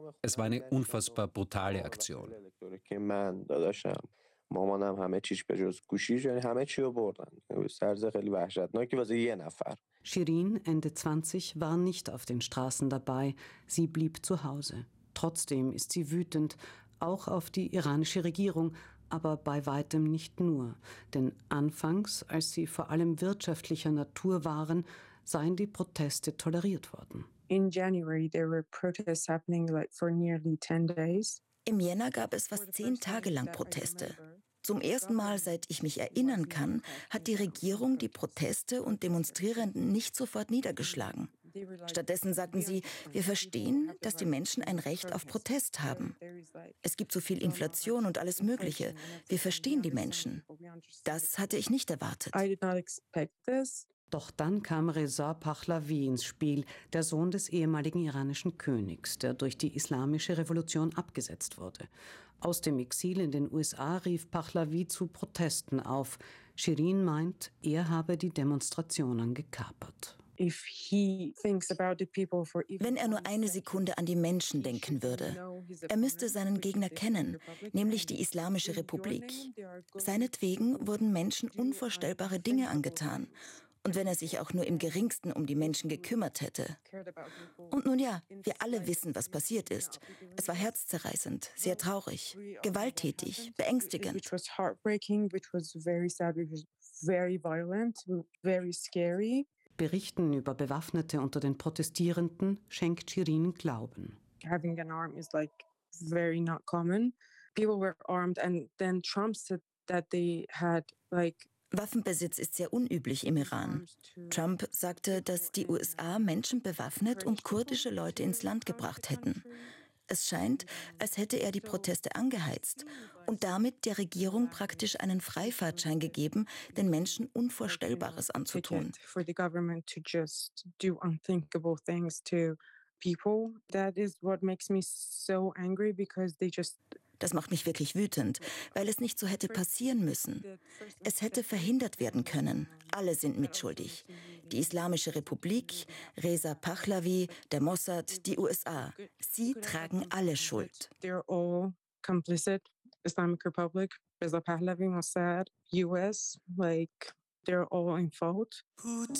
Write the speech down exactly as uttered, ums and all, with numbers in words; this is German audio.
Es war eine unfassbar brutale Aktion. مامانم همه چیش به جز گوشیش یعنی همه چی رو بردن. سرز خیلی وحشتناکی واسه یه نفر. Shirin, Ende zwanzig, war nicht auf den Straßen dabei. Sie blieb zu Hause. Trotzdem ist sie wütend, auch auf die iranische Regierung, aber bei weitem nicht nur. Denn anfangs, als sie vor allem wirtschaftlicher Natur waren, seien die Proteste toleriert worden. In January there were protests happening like for nearly ten days. Im Jänner gab es fast zehn Tage lang Proteste. Zum ersten Mal, seit ich mich erinnern kann, hat die Regierung die Proteste und Demonstrierenden nicht sofort niedergeschlagen. Stattdessen sagten sie, wir verstehen, dass die Menschen ein Recht auf Protest haben. Es gibt so viel Inflation und alles Mögliche. Wir verstehen die Menschen. Das hatte ich nicht erwartet. Doch dann kam Reza Pahlavi ins Spiel, der Sohn des ehemaligen iranischen Königs, der durch die islamische Revolution abgesetzt wurde. Aus dem Exil in den U S A rief Pahlavi zu Protesten auf. Shirin meint, er habe die Demonstrationen gekapert. Wenn er nur eine Sekunde an die Menschen denken würde, er müsste seinen Gegner kennen, nämlich die Islamische Republik. Seinetwegen wurden Menschen unvorstellbare Dinge angetan. Und wenn er sich auch nur im geringsten um die Menschen gekümmert hätte. Und nun ja, wir alle wissen, was passiert ist. Es war herzzerreißend, sehr traurig, gewalttätig, beängstigend. Berichten über Bewaffnete unter den Protestierenden schenkt Shirin Glauben. Having an arm is like very not common. People were armed and then Trump said that they had like Waffenbesitz ist sehr unüblich im Iran. Trump sagte, dass die U S A Menschen bewaffnet und kurdische Leute ins Land gebracht hätten. Es scheint, als hätte er die Proteste angeheizt und damit der Regierung praktisch einen Freifahrtschein gegeben, den Menschen Unvorstellbares anzutun. Das macht mich wirklich wütend, weil es nicht so hätte passieren müssen. Es hätte verhindert werden können. Alle sind mitschuldig. Die Islamische Republik, Reza Pahlavi, der Mossad, die U S A. Sie tragen alle Schuld. They're all complicit. Islamic Republic, Reza Pahlavi, Mossad, U S, like they're all in fault.